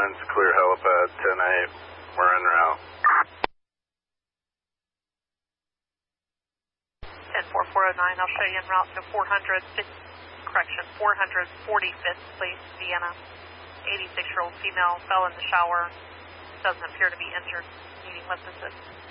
Lines, clear helipad, 10-8. We're en route. 10409, I'll show you en route to 445th, please, Vienna. 86-year-old female fell in the shower. Doesn't appear to be injured, needing lift assist.